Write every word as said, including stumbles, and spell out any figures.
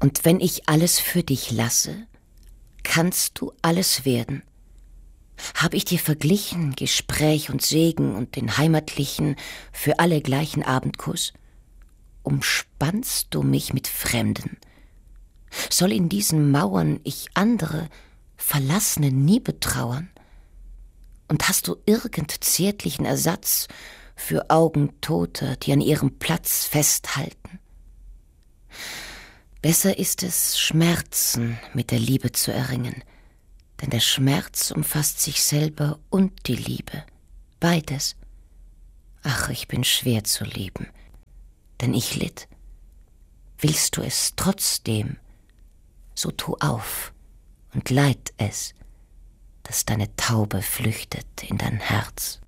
Und wenn ich alles für dich lasse, kannst du alles werden. Hab ich dir verglichen, Gespräch und Segen und den heimatlichen, für alle gleichen Abendkuss? Umspannst du mich mit Fremden? Soll in diesen Mauern ich andere, Verlassene nie betrauern? Und hast du irgend zärtlichen Ersatz für Augen Toter, die an ihrem Platz festhalten? Besser ist es, Schmerzen mit der Liebe zu erringen, denn der Schmerz umfasst sich selber und die Liebe, beides. Ach, ich bin schwer zu lieben, denn ich litt. Willst du es trotzdem, so tu auf und leid es, dass deine Taube flüchtet in dein Herz.